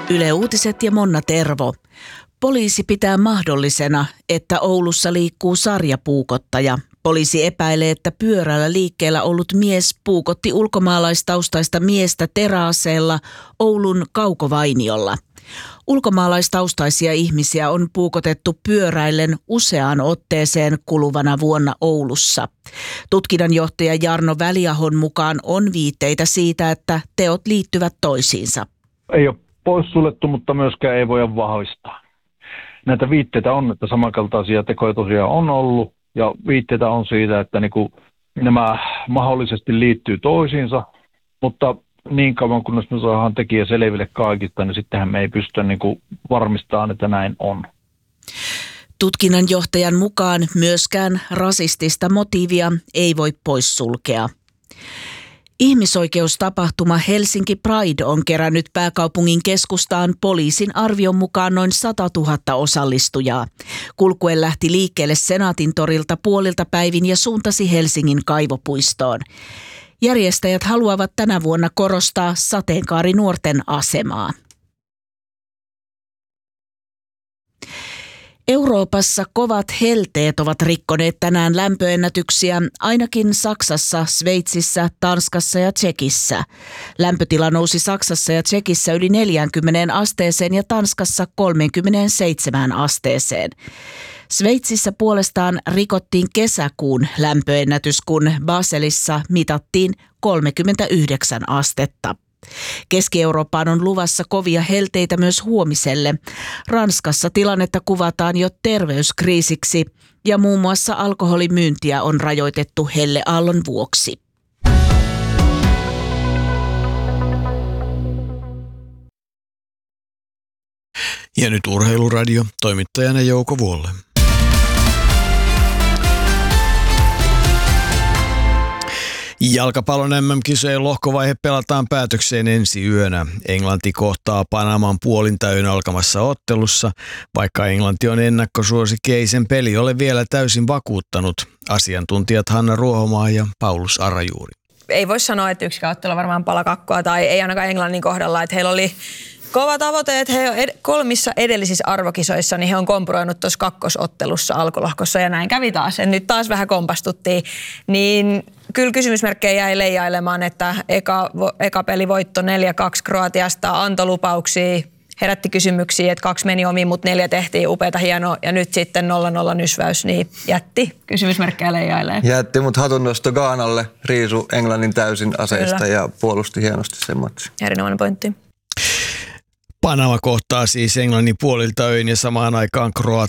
Yle Uutiset ja Monna Tervo. Poliisi pitää mahdollisena, että Oulussa liikkuu sarjapuukottaja. Poliisi epäilee, että pyörällä liikkeellä ollut mies puukotti ulkomaalaistaustaista miestä teräaseella Oulun Kaukovainiolla. Ulkomaalaistaustaisia ihmisiä on puukotettu pyöräillen useaan otteeseen kuluvana vuonna Oulussa. Tutkinnanjohtaja Jarno Väliahon mukaan on viitteitä siitä, että teot liittyvät toisiinsa. Ei ole poissuljettu, mutta myöskään ei voida vahvistaa. Näitä viitteitä on, että samankaltaisia tekoja tosiaan on ollut, ja viitteitä on siitä, että nämä mahdollisesti liittyy toisiinsa, mutta niin kauan kunnes me saadaan tekijä selville kaikista, niin sittenhän me ei pystytä varmistamaan, että näin on. Tutkinnanjohtajan mukaan myöskään rasistista motiivia ei voi poissulkea. Ihmisoikeustapahtuma Helsinki Pride on kerännyt pääkaupungin keskustaan poliisin arvion mukaan noin 100 000 osallistujaa. Kulkue lähti liikkeelle Senaatintorilta puolilta päivin ja suuntasi Helsingin Kaivopuistoon. Järjestäjät haluavat tänä vuonna korostaa sateenkaarinuorten asemaa. Euroopassa kovat helteet ovat rikkoneet tänään lämpöennätyksiä ainakin Saksassa, Sveitsissä, Tanskassa ja Tšekissä. Lämpötila nousi Saksassa ja Tšekissä yli 40 asteeseen ja Tanskassa 37 asteeseen. Sveitsissä puolestaan rikottiin kesäkuun lämpöennätys, kun Baselissa mitattiin 39 astetta. Keski-Eurooppaan on luvassa kovia helteitä myös huomiselle. Ranskassa tilannetta kuvataan jo terveyskriisiksi ja muun muassa alkoholimyyntiä on rajoitettu helleaallon vuoksi. Ja nyt Urheiluradio, toimittajana Jouko Vuolle. Jalkapallon MM-kisojen lohkovaihe pelataan päätökseen ensi yönä. Englanti kohtaa Panaman puolintäyön alkamassa ottelussa, vaikka Englanti on ennakkosuosikki, ei sen peli ole vielä täysin vakuuttanut. Asiantuntijat Hanna Ruohomaa ja Paulus Arajuuri. Ei voi sanoa, että yksikään ottelu varmaan palakakkoa tai ei ainakaan Englannin kohdalla, että heillä oli kova tavoite, että he kolmissa edellisissä arvokisoissa niin he on kompuroinut tuossa kakkosottelussa alkulohkossa ja näin kävi taas. Ja nyt taas vähän kompastuttiin, niin kyllä kysymysmerkkejä jäi leijailemaan, että eka pelivoitto 4-2 Kroatiasta antoi lupauksia, herätti kysymyksiä, että 2 meni omiin, mutta 4 tehtiin upeata hienoa ja nyt sitten 0-0 nysväys, niin jätti kysymysmerkkejä leijailee. Jätti, mutta hatunnosto Ghanalle, riisu Englannin täysin aseista kyllä. Ja puolusti hienosti sen matsin. Erinomainen pointti. Panama kohtaa siis Englannin puolilta öin ja samaan aikaan